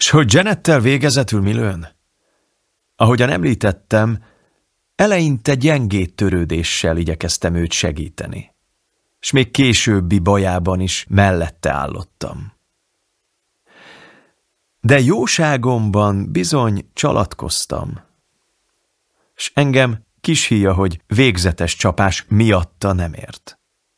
S hogy Janettel végezetül mi lőn? Ahogyan említettem, eleinte gyengét törődéssel igyekeztem őt segíteni, s még későbbi bajában is mellette állottam. De jóságomban bizony csalatkoztam, s engem kis híja, hogy végzetes csapás miatta nem ért.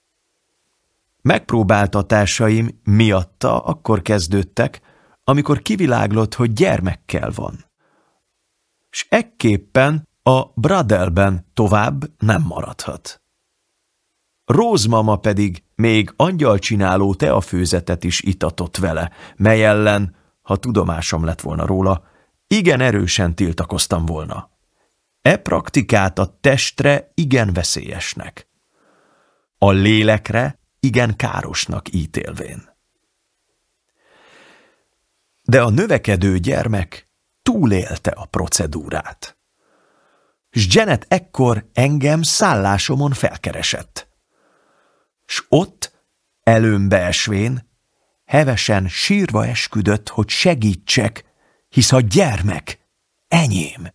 Megpróbáltatásaim miatta akkor kezdődtek, amikor kiviláglott, hogy gyermekkel van, s ekképpen a Bradelben tovább nem maradhat. Rose mama pedig még angyalcsináló teafőzetet is itatott vele, mely ellen, ha tudomásom lett volna róla, igen erősen tiltakoztam volna. E praktikát a testre igen veszélyesnek, a lélekre igen károsnak ítélvén. De a növekedő gyermek túlélte a procedúrát. S Janet ekkor engem szállásomon felkeresett. S ott, előmbe esvén, hevesen sírva esküdött, hogy segítsek, hisz a gyermek enyém.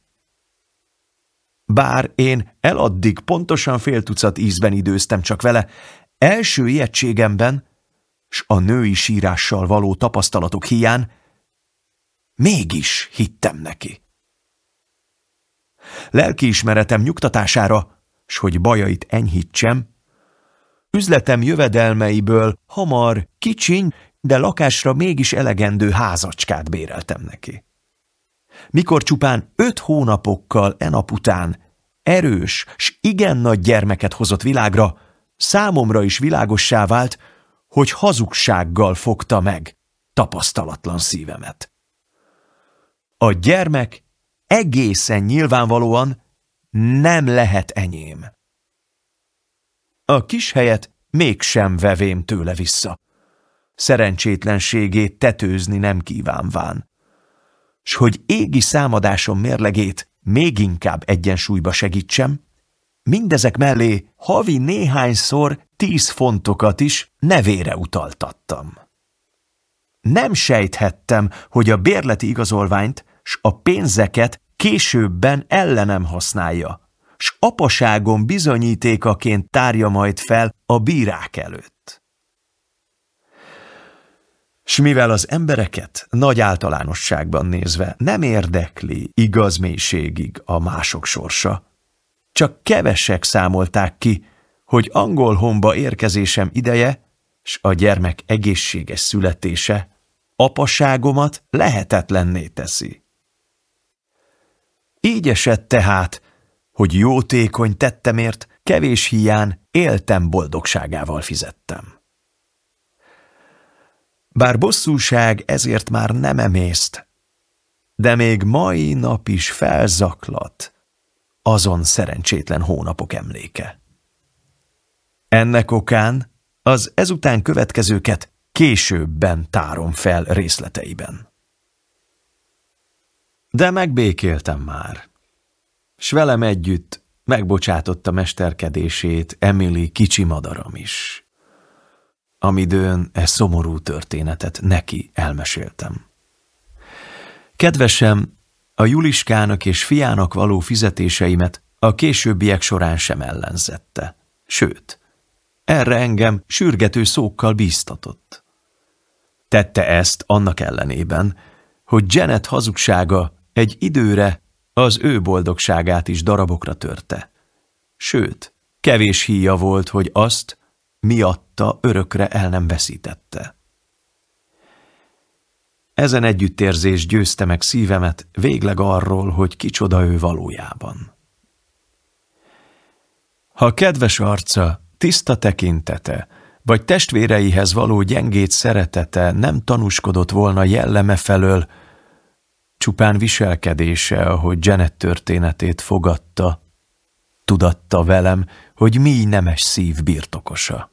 Bár én eladdig pontosan fél tucat ízben időztem csak vele, első ijegységemben, s a női sírással való tapasztalatok híján mégis hittem neki. Lelkiismeretem nyugtatására, s hogy bajait enyhítsem, üzletem jövedelmeiből hamar, kicsiny, de lakásra mégis elegendő házacskát béreltem neki. Mikor csupán 5 hónapokkal e nap után erős s igen nagy gyermeket hozott világra, számomra is világossá vált, hogy hazugsággal fogta meg tapasztalatlan szívemet. A gyermek egészen nyilvánvalóan nem lehet enyém. A kis helyet mégsem vevém tőle vissza. Szerencsétlenségét tetőzni nem kívánván. S hogy égi számadásom mérlegét még inkább egyensúlyba segítsem, mindezek mellé havi néhányszor 10 fontokat is nevére utaltattam. Nem sejthettem, hogy a bérleti igazolványt s a pénzeket későbben ellenem használja, s apaságom bizonyítékaként tárja majd fel a bírák előtt. S mivel az embereket nagy általánosságban nézve nem érdekli igaz mélységig a mások sorsa, csak kevesek számolták ki, hogy Angolhomba érkezésem ideje, s a gyermek egészséges születése apaságomat lehetetlenné teszi. Így esett tehát, hogy jótékony tettemért kevés híján éltem boldogságával fizettem. Bár bosszúság ezért már nem emészt, de még mai nap is felzaklat azon szerencsétlen hónapok emléke. Ennek okán az ezután következőket későbben tárom fel részleteiben. De megbékéltem már, s velem együtt megbocsátotta mesterkedését Emily kicsi madaram is, amidőn e szomorú történetet neki elmeséltem. Kedvesem a Juliskának és fiának való fizetéseimet a későbbiek során sem ellenzette, sőt, erre engem sürgető szókkal bíztatott. Tette ezt annak ellenében, hogy Janet hazugsága egy időre az ő boldogságát is darabokra törte. Sőt, kevés híja volt, hogy azt miatta örökre el nem veszítette. Ezen együttérzés győzte meg szívemet végleg arról, hogy kicsoda ő valójában. Ha kedves arca, tiszta tekintete, vagy testvéreihez való gyengét szeretete nem tanúskodott volna jelleme felől, csupán viselkedése, ahogy Janet történetét fogadta, tudatta velem, hogy mély nemes szív birtokosa.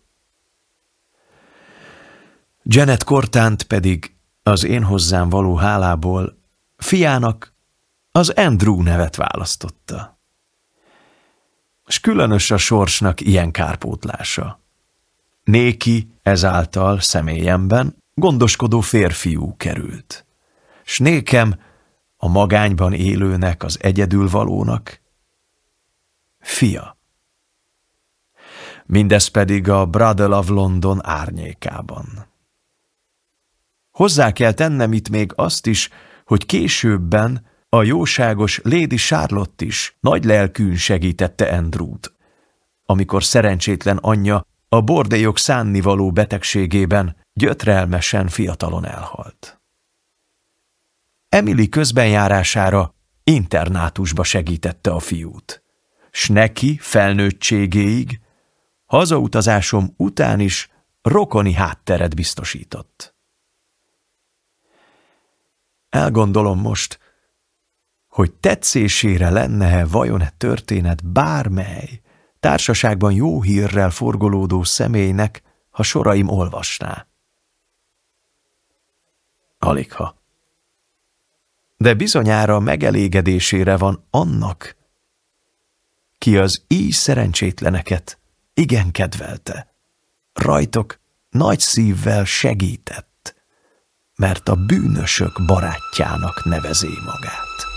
Janet Cortánt pedig az én hozzám való hálából fiának az Andrew nevet választotta. S különös a sorsnak ilyen kárpótlása. Néki ezáltal személyemben gondoskodó férfiú került, s nékem, a magányban élőnek, az egyedülvalónak, fia. Mindez pedig a Brothel of London árnyékában. Hozzá kell tennem itt még azt is, hogy későbben a jóságos Lady Charlotte is nagy lelkűn segítette Andrewt, amikor szerencsétlen anyja a bordélyok szánnivaló betegségében gyötrelmesen fiatalon elhalt. Emily közbenjárására internátusba segítette a fiút, s neki felnőttségéig, hazautazásom után is rokoni hátteret biztosított. Elgondolom most, hogy tetszésére lenne-e vajon e történet bármely társaságban jó hírrel forgolódó személynek, ha soraim olvasná. Aligha. De bizonyára megelégedésére van annak, ki az így szerencsétleneket igen kedvelte, rajtok nagy szívvel segített, mert a bűnösök barátjának nevezi magát.